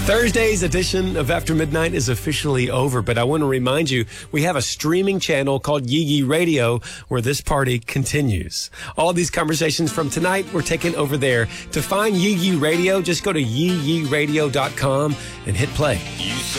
Thursday's edition of After Midnight is officially over, but I want to remind you, we have a streaming channel called Yee Yee Radio where this party continues. All these conversations from tonight were taken over there. To find Yee Yee Radio, just go to yeeyeeradio.com and hit play.